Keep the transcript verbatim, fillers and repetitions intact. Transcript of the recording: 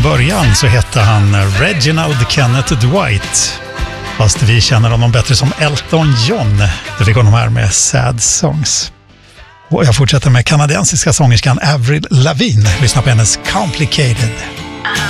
början så hette han Reginald Kenneth Dwight. Fast vi känner honom bättre som Elton John. Det fick honom här med Sad Songs. Och jag fortsätter med kanadensiska sångerskan Avril Lavigne. Lyssna på hennes Complicated.